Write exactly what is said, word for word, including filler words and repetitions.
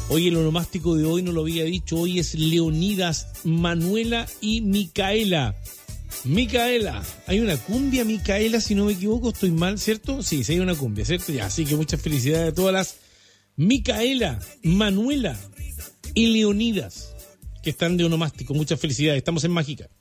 Hoy el onomástico de hoy no lo había dicho, hoy es Leonidas, Manuela y Micaela. Micaela, hay una cumbia Micaela, si no me equivoco, estoy mal, ¿cierto? Sí, sí hay una cumbia, ¿cierto? Ya, así que muchas felicidades a todas las Micaela, Manuela y Leonidas que están de onomástico. Muchas felicidades, estamos en Mágica.